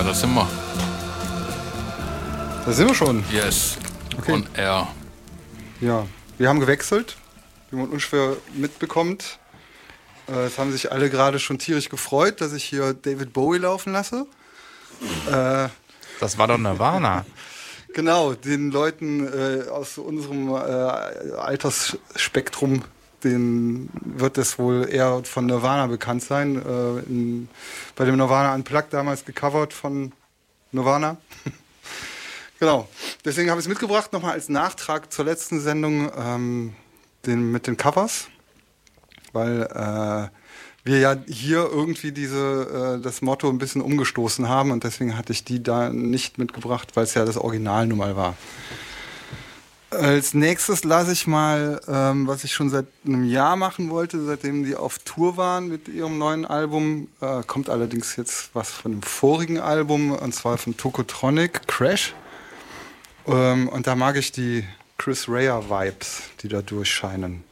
da sind wir. Da sind wir schon. Yes. Okay. On air. Ja, wir haben gewechselt, wie man unschwer mitbekommt. Es haben sich alle gerade schon tierisch gefreut, dass ich hier David Bowie laufen lasse. Das war doch Nirvana. Genau, den Leuten aus unserem Altersspektrum, denen wird es wohl eher von Nirvana bekannt sein. Bei dem Nirvana Unplugged damals gecovert von Nirvana. Genau, deswegen habe ich es mitgebracht, nochmal als Nachtrag zur letzten Sendung mit den Covers, weil wir ja hier irgendwie das Motto ein bisschen umgestoßen haben und deswegen hatte ich die da nicht mitgebracht, weil es ja das Original nun mal war. Als nächstes lasse ich mal, was ich schon seit einem Jahr machen wollte, seitdem die auf Tour waren mit ihrem neuen Album, kommt allerdings jetzt was von dem vorigen Album, und zwar von Tokotronic, Crash. Und da mag ich die Chris Rea-Vibes, die da durchscheinen.